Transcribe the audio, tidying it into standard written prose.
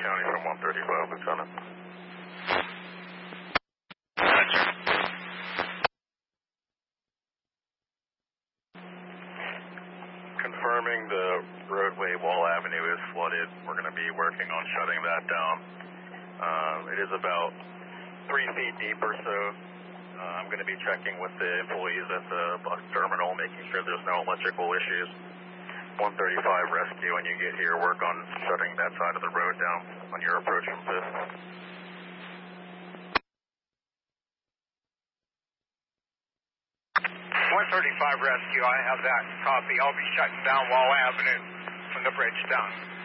County from 135, Lieutenant. Confirming the roadway Wall Avenue is flooded. We're going to be working on shutting that down. It is about 3 feet deep or so. I'm going to be checking with the employees at the bus terminal, making sure there's no electrical issues. 135 rescue, when you get here, work on shutting that side of the road down on your approach from 5th. 135 rescue, I have that copy. I'll be shutting down Wall Avenue from the bridge down.